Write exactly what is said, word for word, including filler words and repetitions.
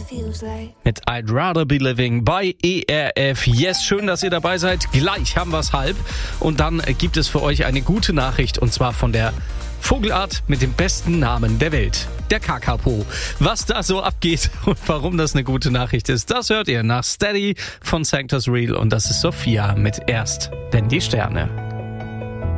Mit I'd Rather Be Living bei E R F. Yes, schön, dass ihr dabei seid. Gleich haben wir es halb. Und dann gibt es für euch eine gute Nachricht, und zwar von der Vogelart mit dem besten Namen der Welt, der Kakapo. Was da so abgeht und warum das eine gute Nachricht ist, das hört ihr nach Steady von Sanctus Real. Und das ist Sophia mit Erst, wenn die Sterne.